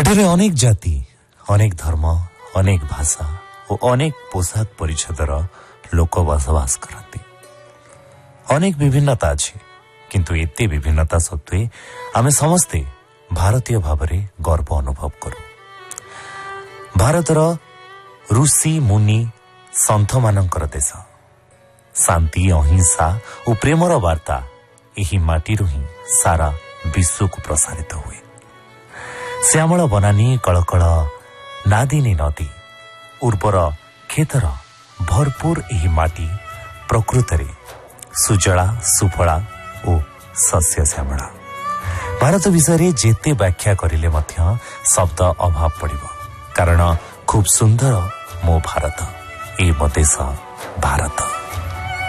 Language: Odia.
ଏଠାରେ ଅନେକ ଜାତି, ଅନେକ ଧର୍ମ, ଅନେକ ଭାଷା ଓ ଅନେକ ପୋଷାକ ପରିଚ୍ଛଦର ଲୋକ ବସବାସ କରନ୍ତି। ଅନେକ ବିଭିନ୍ନତା ଅଛି, କିନ୍ତୁ ଏତେ ବିଭିନ୍ନତା ସତ୍ତ୍ୱେ ଆମେ ସମସ୍ତେ ଭାରତୀୟ ଭାବରେ ଗର୍ବ ଅନୁଭବ କରୁ। ଭାରତର ଋଷି ମୁନି ସନ୍ଥମାନଙ୍କର ଦେଶ। ଶାନ୍ତି, ଅହିଂସା ଓ ପ୍ରେମର ବାର୍ତ୍ତା ଏହି ମାଟିରୁ ହିଁ ସାରା ବିଶ୍ୱକୁ ପ୍ରସାରିତ ହୁଏ। ଶ୍ୟାମଳ ବନାନୀ, କଳକଳ ନାଦିନୀ ନଦୀ, ଉର୍ବର କ୍ଷେତର ଭରପୁର ଏହି ମାଟି ପ୍ରକୃତରେ ସୁଜଳା, ସୁଫଳା ଓ ଶସ୍ୟ ଶ୍ୟାମଳା। ଭାରତ ବିଷୟରେ ଯେତେ ବ୍ୟାଖ୍ୟା କରିଲେ ମଧ୍ୟ ଶବ୍ଦ ଅଭାବ ପଡ଼ିବ, କାରଣ ଖୁବ୍ ସୁନ୍ଦର ମୋ ଭାରତ, ଏ ମୋ ଦେଶ ଭାରତ।